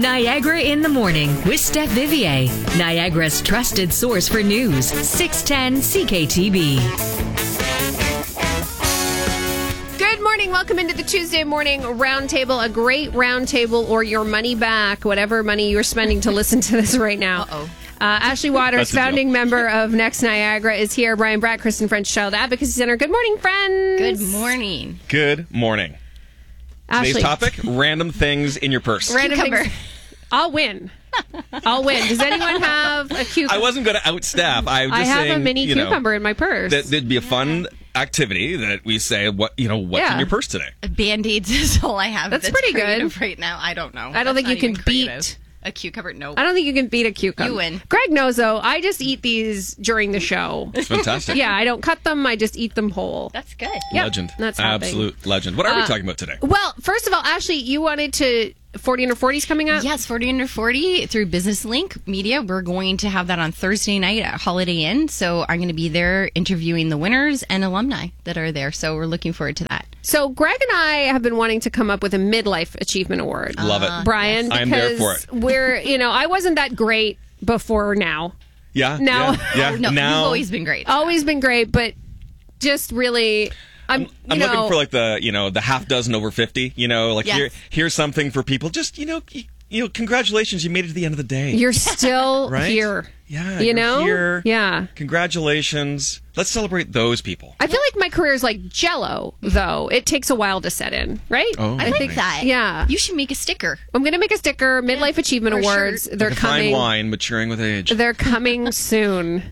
Niagara in the Morning with Steph Vivier, Niagara's trusted source for news, 610 CKTB. Good morning. Welcome into the Tuesday morning roundtable. A great roundtable or your money back, whatever money you're spending to listen to this right now. Ashley Waters, founding member of Next Niagara, is here. Brian Bratt, Kristen French Child Advocacy Center. Good morning, friends. Good morning. Good morning. Ashley. Today's topic, random things in your purse. Random things. I'll win. Does anyone have a cucumber? I wasn't going to outstaff. I have a mini cucumber in my purse. That'd be a fun activity that we say, what's in your purse today? Band-Aids is all I have. That's pretty good right now. I don't know. I don't think you can beat a cucumber. No, I don't think you can beat a cucumber. You win. Greg knows though. I just eat these during the show. It's fantastic. Yeah, I don't cut them. I just eat them whole. That's good. Yep, Legend. That's absolute legend. What are we talking about today? Well, first of all, Ashley, you wanted to 40 Under 40's coming up? Yes, 40 Under 40 through Business Link Media. We're going to have that on Thursday night at Holiday Inn. So I'm going to be there interviewing the winners and alumni that are there. So we're looking forward to that. So Greg and I have been wanting to come up with a midlife achievement award. Love it. Brian, yes. I'm there for it. I wasn't that great before now. Yeah. Now. Yeah. No, now. you've always been great. Always been great, but just really... I'm looking for like the half dozen over 50, Yes. here's something for people. Just, congratulations, you made it to the end of the day. You're still right? here. Yeah. You're here. Yeah. Congratulations. Let's celebrate those people. I feel like my career is like Jell-O, though. It takes a while to set in, right? Oh, I like that. Yeah. You should make a sticker. I'm going to make a sticker, Midlife Achievement Or a Awards. shirt. They're Like a coming. fine wine, maturing with age. They're coming soon.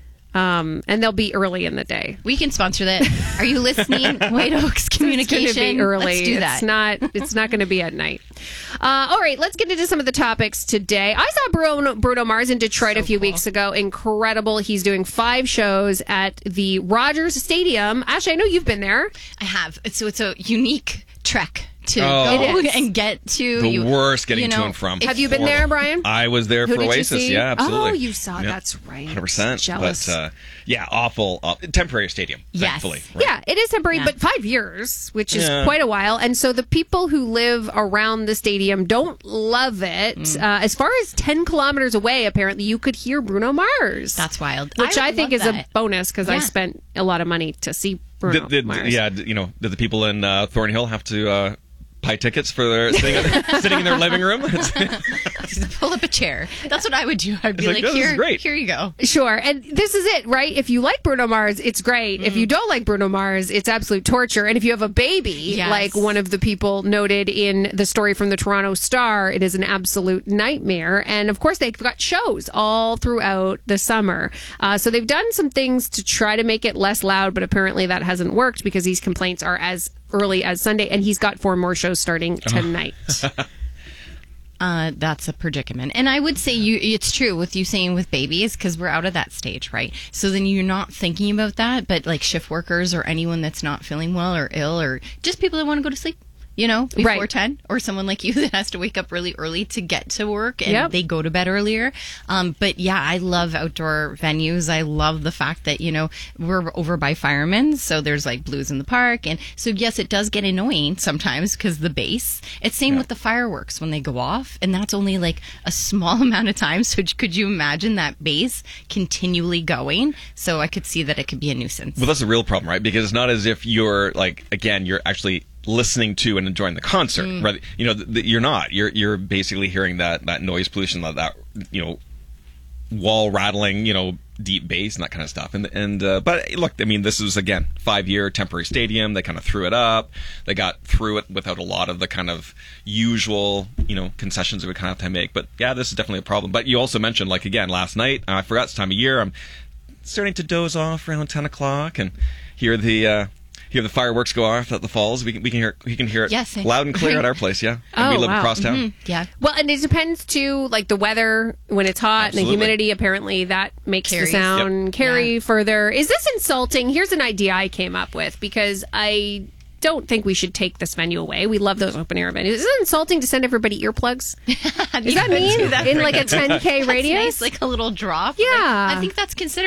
And they'll be early in the day. We can sponsor that. Are you listening? White Oaks Communication. It's going to be early. Let's do that. It's not going to be at night. All right, let's get into some of the topics today. I saw Bruno Mars in Detroit a few weeks ago. Incredible. He's doing 5 shows at the Rogers Stadium. Ashley, I know you've been there. I have. So it's a unique trek to go and get to. The worst getting to and from. Have you been there, Brian? I was there Who for did you Oasis. see? Yeah, absolutely. Oh, you saw. Yep. That's right. 100%. Jealous. But, awful. Temporary stadium, Yes. thankfully. Right? Yeah, it is temporary, but 5 years, which is quite a while. And so the people who live around the stadium don't love it. As far as 10 kilometers away, apparently, you could hear Bruno Mars. That's wild. Which I think is a bonus because I Yeah. spent a lot of money to see Bruno Mars. Yeah, did the people in Thornhill have to buy tickets for their sitting in their living room? Pull up a chair. That's what I would do. I'd be like, like, this is here, great. here you go. Sure. And this is it, right? If you like Bruno Mars, it's great. If you don't like Bruno Mars, it's absolute torture. And if you have a baby, like one of the people noted in the story from the Toronto Star, it is an absolute nightmare. And of course, they've got shows all throughout the summer. So they've done some things to try to make it less loud, but apparently that hasn't worked because these complaints are as early as Sunday. And he's got 4 more shows starting tonight. That's a predicament. And I would say it's true with you saying with babies, because we're out of that stage, right? So then you're not thinking about that, but like shift workers or anyone that's not feeling well or ill or just people that want to go to sleep, before 10, or someone like you that has to wake up really early to get to work and they go to bed earlier. But yeah, I love outdoor venues. I love the fact that, we're over by Fireman's, so there's like Blues in the Park. And so, yes, it does get annoying sometimes because the bass. It's same with the fireworks when they go off, and that's only like a small amount of time. So could you imagine that bass continually going? So I could see that it could be a nuisance. Well, that's a real problem, right? Because it's not as if you're you're actually listening to and enjoying the concert, right? You're not. You're basically hearing that noise pollution, that wall rattling, deep bass and that kind of stuff. But look, I mean, this was again 5-year temporary stadium. They kind of threw it up. They got through it without a lot of the kind of usual, concessions that we kind of have to make. But yeah, this is definitely a problem. But you also mentioned, again, last night, I forgot it's time of year. I'm starting to doze off around 10 o'clock and hear the fireworks go off at the falls. We can hear it loud and clear at our place, yeah. And we live across town. Mm-hmm. Yeah. Well, and it depends too, like the weather when it's hot and the humidity. Apparently, that makes the sound carry further. Is this insulting? Here's an idea I came up with because I don't think we should take this venue away. We love those open air venues. Is it insulting to send everybody earplugs? Does that mean in like a 10K radius? Nice, like a little drop. Yeah. I think that's considerate.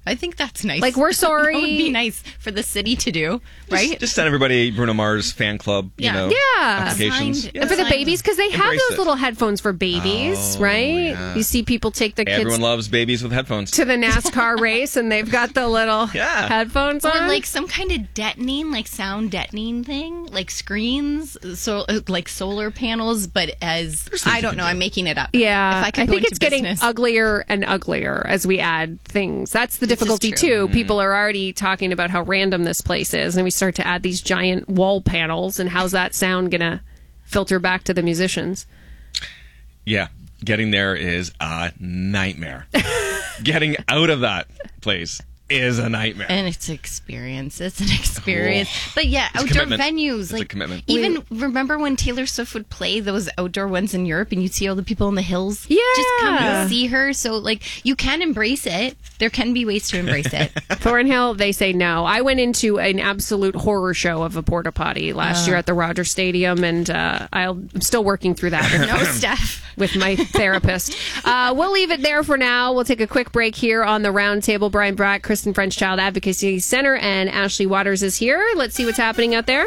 I think that's nice. Like, we're sorry. That would be nice for the city to do, right? Just send everybody Bruno Mars fan club, applications. And for the babies, because they have those little headphones for babies, right? Yeah. You see people take the kids. Everyone loves babies with headphones. To the NASCAR race, and they've got the little headphones on. Or like some kind of detonating, like sound detonating thing, like screens, so like solar panels, but I don't know, I'm making it up. Yeah. If I think it's getting uglier and uglier as we add things. That's the difficulty too. People are already talking about how random this place is, and we start to add these giant wall panels, and how's that sound gonna filter back to the musicians? Yeah, getting there is a nightmare. Getting out of that place is a nightmare. And it's an experience. But yeah, it's outdoor venues. It's like a commitment. Even remember when Taylor Swift would play those outdoor ones in Europe, and you'd see all the people in the hills just come and see her. So like, you can embrace it. There can be ways to embrace it. Thornhill, they say no. I went into an absolute horror show of a porta potty last year at the Rogers Stadium, and I'm still working through that. No, Steph. With my therapist. We'll leave it there for now. We'll take a quick break here on the Roundtable. Brian Bratt, Kristen French Child Advocacy Center, and Ashley Waters is here. Let's see what's happening out there.